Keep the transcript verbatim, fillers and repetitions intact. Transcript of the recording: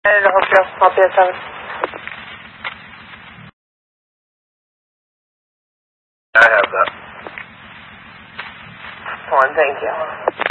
And I hope you'll help you seven. I have that. One, thank you.